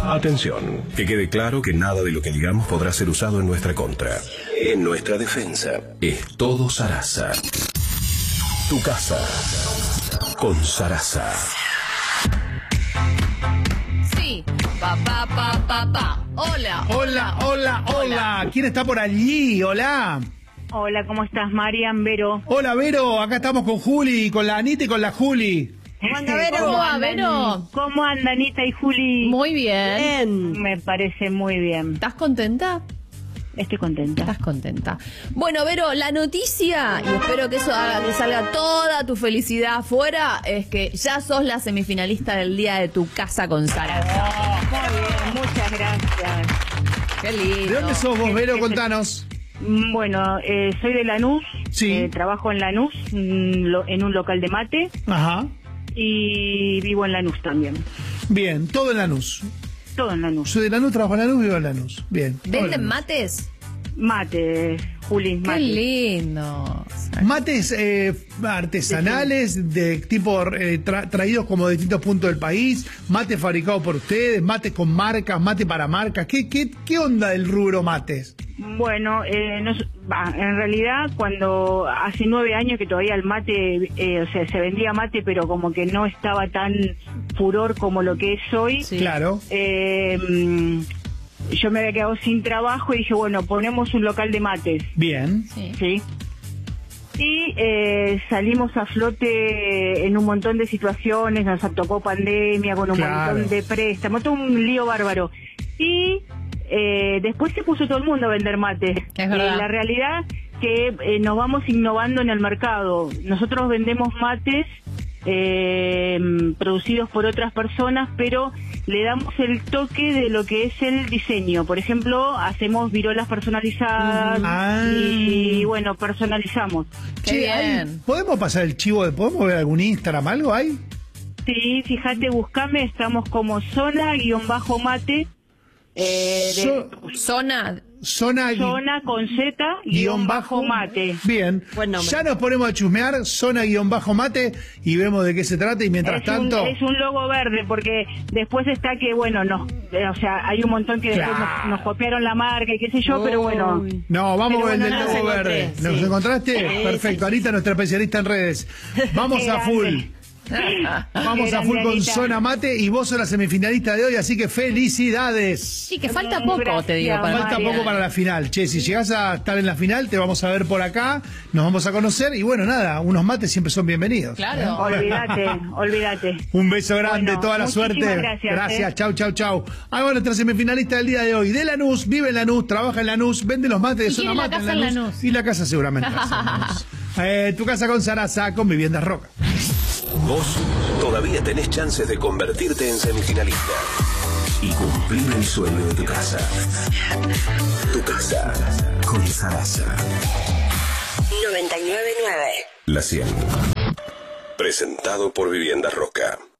Atención, que quede claro que nada de lo que digamos podrá ser usado en nuestra contra. En nuestra defensa, es todo Sarasa. Tu casa con Sarasa. Sí, pa. Hola. Hola. ¿Quién está por allí? Hola. Hola, ¿cómo estás, Marian, Vero? Hola, Vero. Acá estamos con Juli, con la Anita y con la Juli. ¿Cómo anda, Vero? ¿Cómo va, Vero? ¿Cómo anda, Anita y Juli? Muy bien. Me parece muy bien. ¿Estás contenta? Estoy contenta. Estás contenta. Bueno, Vero, la noticia, y espero que eso haga que salga toda tu felicidad afuera, es que ya sos la semifinalista del día de Tu Casa con Sarasa. Muy bien, muchas gracias. Qué lindo. ¿De dónde sos vos, Vero? Contanos. Bueno, soy de Lanús. Sí. Trabajo en Lanús, en un local de mate. Ajá. Y vivo en Lanús también. Bien, todo en Lanús. Todo en Lanús. Soy de Lanús, trabajo en Lanús, vivo en Lanús. Bien. ¿Venden mates? Mate, Juli, Qué mate. lindo. Mates artesanales, de tipo traídos como de distintos puntos del país, mates fabricados por ustedes, mates con marcas, mate para marcas. ¿Qué onda del rubro mates? Bueno, en realidad cuando hace 9 años que todavía el mate, se vendía mate, pero como que no estaba tan furor como lo que es hoy. Sí. Claro. Yo me había quedado sin trabajo y dije, bueno, ponemos un local de mates. Bien. Sí. Y salimos a flote en un montón de situaciones, nos tocó pandemia con un montón de préstamos, todo un lío bárbaro. Y después se puso todo el mundo a vender mate. Es verdad. La realidad que nos vamos innovando en el mercado. Nosotros vendemos mates producidos por otras personas, pero le damos el toque de lo que es el diseño. Por ejemplo, hacemos virolas personalizadas y bueno, personalizamos. Qué bien. ¿Podemos pasar el chivo? ¿Podemos ver algún Instagram, algo hay? Sí, fíjate, buscame, estamos como zona-mate. Zona con Z _mate. Bien, ya nos ponemos a chusmear zona-mate y vemos de qué se trata. Y mientras tanto es un logo verde, porque después está que bueno, hay un montón que después nos copiaron la marca y qué sé yo, pero bueno. No, vamos a ver el bueno, del logo verde. ¿Nos encontraste? Sí, Perfecto, Anita, nuestra especialista en redes. Vamos a full. Vamos a full con Zona Mate y vos sos la semifinalista de hoy, así que felicidades. Sí, que falta poco, Gracias, te digo. Falta poco para la final. Che, si llegás a estar en la final, te vamos a ver por acá, nos vamos a conocer y bueno, nada, unos mates siempre son bienvenidos. Claro. Olvídate. Un beso grande, Bueno, toda la suerte. gracias. Chau. Ahora nuestra semifinalista del día de hoy, de Lanús, vive en Lanús, trabaja en Lanús, vende los mates de ¿Y Zona tiene la Mate casa en Lanús? Y la casa seguramente va a ser Lanús. Tu casa con Sarasa, con Viviendas Roca. Vos todavía tenés chances de convertirte en semifinalista y cumplir el sueño de tu casa. Tu casa con Sarasa. 99.9. La 100. Presentado por Viviendas Roca.